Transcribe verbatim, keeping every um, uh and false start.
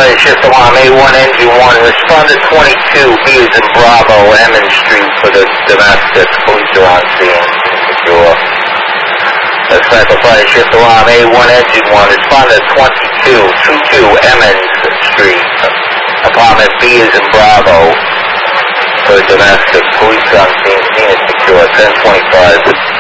Fighter shift alarm A one engine one. Respond to twenty-two B is in Bravo, Emmons Street for the domestic. Police are on scene. Secure. Cycle Fighter shift alarm A one engine one. Respond to twenty-two twenty-two Emmons Street. Apartment B is in Bravo for the domestic. Police are on scene. Scene is secure. ten twenty-five.